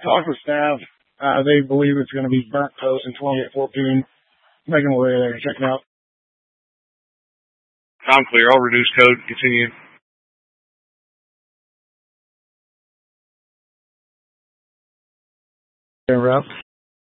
Talk with staff. They believe it's going to be burnt toast in 2814. Making my way there. Checking out. I'm clear. I'll reduce code. Continue. Route.